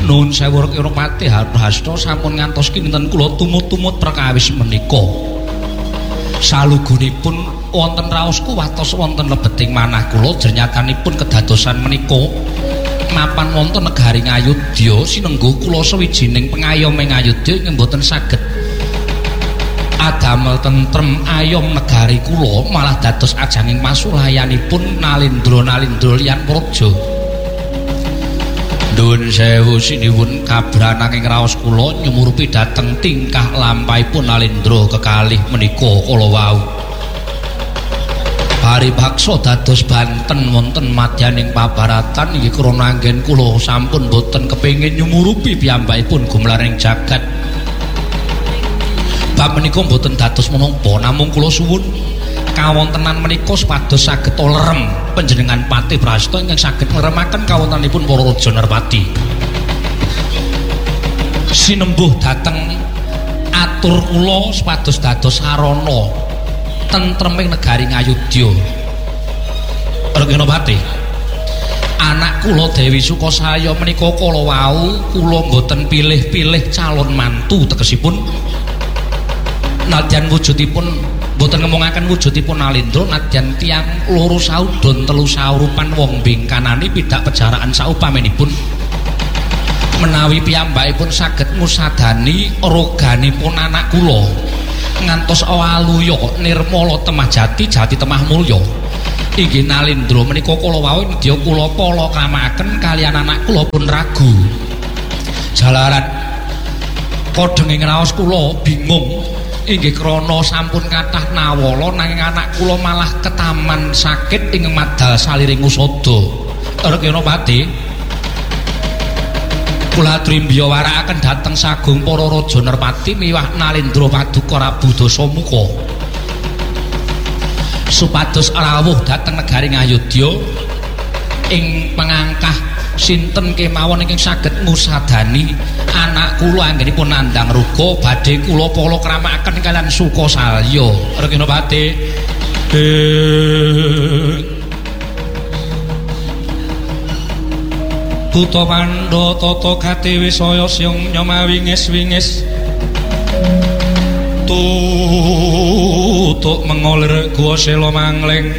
Nuwun sewu Rekirupati Harhasta sampun ngantos kinten kula tumut-tumut perkawis menika. Salugunipun wonten raos kuwatos wonten lebeting manah kula jernyatanipun kedadosan menika mapan wonten negari Ngayodya sinengguh kula sawijining pengayom ing Ngayodya ing boten saged adamel tentrem ayom negari kula malah dados ajanging masulayanipun nalindra liyan praja. Nuwun sewu sinuwun kabrahan ing raos kula nyumurupi dhateng tingkah lampahipun Nalindra kekalih menika kala wau. Paribaksa dados banten wonten madyaning pabaratan inggih krana anggen kula sampun boten kepengin nyumurupi piyambakipun gumlaring jagat. Bab menika boten dados menapa namung kula suwun kawontenan menika supados saged tolerem panjenengan Patih Prasta ingkang saged ngremaken kawontenanipun para raja Narpati. Sinembuh dhateng atur kula supados dados sarana tentreming negari Ngayodya. Rekirupati, anak kula Dewi Sukasaya menika kala wau kula mboten pilih-pilih calon mantu tegesipun. Nadyan wujudipun boten ngemongaken wujudipun Nalindra nadyan tiyang loro saudon telu saurupan wong bingkanani pidak pejaraan saupamenipun menawi piyambakipun saged ngusadani roganipun anak kula ngantos awaluya nirmala temah jati temah mulya inggih Nalindra menika kala wau nedya kula pala kramaken kaliyan anak kula pun ragu jalaran kodheng ing raos kula bingung inggih krana sampun kathah nawala nanging anak kula malah ketaman sakit ing madal saliring usada. Rekirupati, kula trimbiya warakaken dhateng sagung para raja Narpati miwah Nalindra Paduka Prabu Dasamuka supados rawuh dhateng negari Ngayodya ing pangangkah sinten kemawon ingkang saged ngusadani anak kula anggenipun nandhang ruga badhe kula pala kramakaken kaliyan Sukasalya. Rekirupati, Buta Pandha tata gati wisaya sing nyamawingis-wingis tutuk mengolir guwa sela mangling.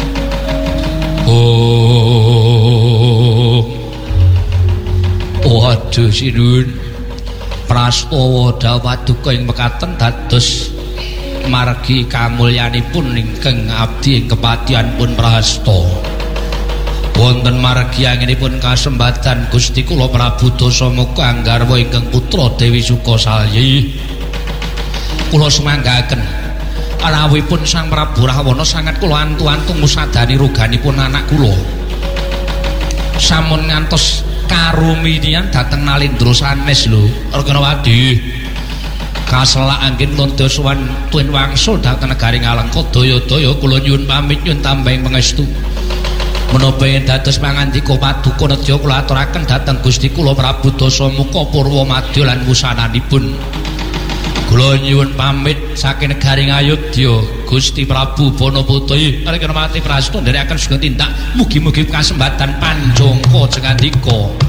Waduh sinuwun prastawa Paduka ing mekaten dados margi kamulyanipun ingkang abdi ing kepatihanipun Prasta. Wonten margi anggenipun kasembatan Gusti kula Prabu Dasamuka anggarwa ingkang putra Dewi Sukasalya. Kula semanggaken rawuhipun Sang Prabu Rawana sanget kula antu-antu ngusadani roganipun anak kula. Sampun ngantos karuminian dhateng Nalindra sanes lho. Rekirupati, kaselak anggen londo sowan tuwin wangsul dhateng negari Ngalengka daya-daya kula nyuwun pamit nyuwun tambahing pangestu. Menapa yen dados pangandika Paduka nedya kula aturaken dhateng Gusti kula Prabu Dasamuka Purwamadya lan wusananipun. Kula nyuwun pamit saking negari Ngayodya Gusti Prabu Banaputra. Rekirupati Prasta nderekaken sugeng tindak mugi-mugi kasembatan panjangka jengandika.